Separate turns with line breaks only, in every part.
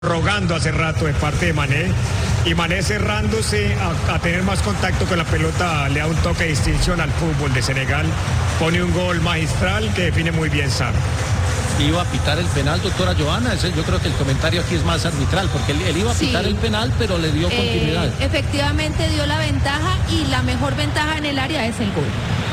rogando hace rato de parte de Mané, y Mané cerrándose a tener más contacto con la pelota le da un toque de distinción al fútbol de Senegal, pone un gol magistral que define muy bien Sarr.
Iba a pitar el penal, doctora Johanna. Yo creo que el comentario aquí es más arbitral, porque él iba a pitar el penal, pero le dio continuidad.
Efectivamente dio la ventaja, y la mejor ventaja en el área es el gol.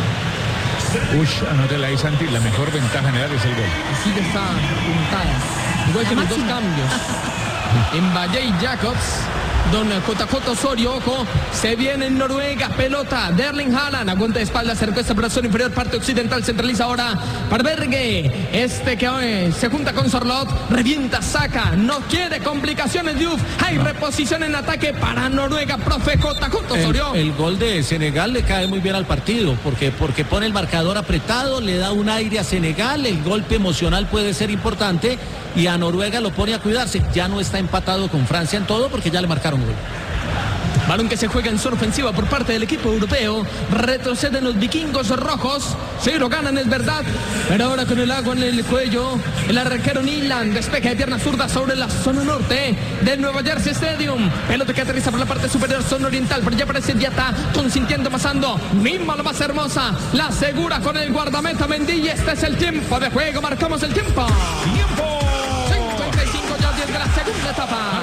Anótela ahí, Santi, la mejor ventaja en el área es el gol.
Así que está puntada. Igual que los dos cambios. En Valle y Jacobs. Don JJ Osorio, ojo, se viene en Noruega, pelota de Erling Haaland, aguanta de espalda, acercó esta brazo inferior, parte occidental, centraliza ahora para Berge, que hoy se junta con Sorloth, revienta, saca, no quiere complicaciones Diouf, hay reposición en ataque para Noruega, profe JJ Osorio.
El gol de Senegal le cae muy bien al partido, porque pone el marcador apretado, le da un aire a Senegal, el golpe emocional puede ser importante, y a Noruega lo pone a cuidarse, ya no está empatado con Francia en todo, porque ya le marcaron gol.
Balón que se juega en zona ofensiva por parte del equipo europeo. Retroceden los vikingos rojos. Sí, lo ganan, es verdad. Pero ahora con el agua en el cuello, el arquero Nyland despeja de pierna zurda sobre la zona norte del Nueva Jersey Stadium. Pelota que aterriza por la parte superior, zona oriental. Pero ya aparece Diata, consintiendo, pasando. Misma la más hermosa. La asegura con el guardameta Mendy. Este es el tiempo de juego. Marcamos el tiempo.
¡Tiempo!
55 ya 10 de la segunda etapa.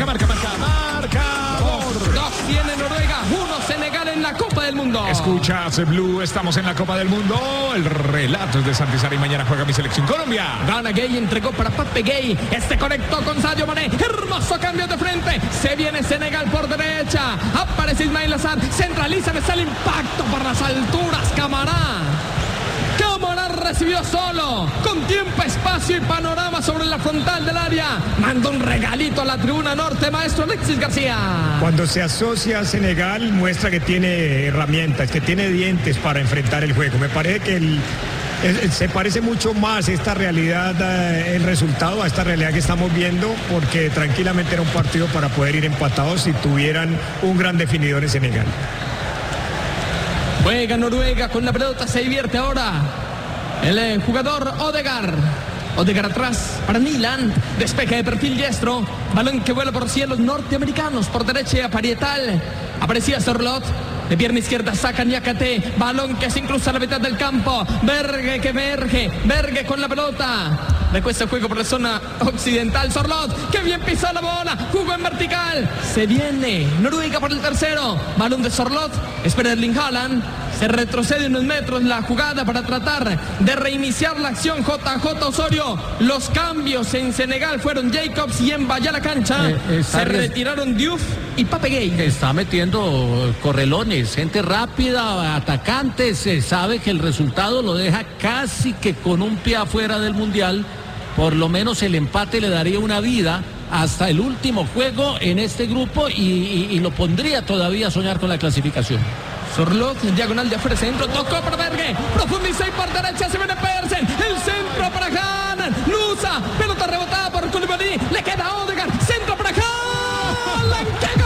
Marcador.
2 tiene Noruega, 1 Senegal en la Copa del Mundo.
Escuchas Blue, estamos en la Copa del Mundo. El relato es de Santi Sara y mañana juega mi selección Colombia.
Gana Gay, entregó para Pape Gay. Conectó con Sadio Mané. Hermoso cambio de frente. Se viene Senegal por derecha. Aparece Ismail Assar. Centraliza, está el impacto por las alturas. Camará recibió solo, con tiempo, espacio y panorama sobre la frontal del área. Manda un regalito a la tribuna norte, maestro Alexis García.
Cuando se asocia a Senegal, muestra que tiene herramientas, que tiene dientes para enfrentar el juego. Me parece que se parece mucho más esta realidad, el resultado, a esta realidad que estamos viendo, porque tranquilamente era un partido para poder ir empatados si tuvieran un gran definidor en Senegal.
Juega Noruega con la pelota, se divierte ahora el jugador Odegaard atrás para Nyland, despeja de perfil diestro, balón que vuela por cielos norteamericanos, por derecha Parietal, aparecía Sorloth, de pierna izquierda saca Niakate, balón que se incruza a la mitad del campo, Berge con la pelota, recuesta el juego por la zona occidental, Sorloth, que bien pisó la bola, jugó en vertical, se viene Noruega por el tercero, balón de Sorloth, espera Erling Haaland, se retrocede unos metros la jugada para tratar de reiniciar la acción. JJ Osorio, los cambios en Senegal fueron Jacobs y en Vaya la cancha, se retiraron Diouf y Pape Gay.
Está metiendo correlones, gente rápida, atacantes, sabe que el resultado lo deja casi que con un pie afuera del Mundial, por lo menos el empate le daría una vida hasta el último juego en este grupo y lo pondría todavía a soñar con la clasificación.
Sorloth, diagonal de afuera, centro, tocó para Berge, profundiza y por derecha se viene Persen, el centro.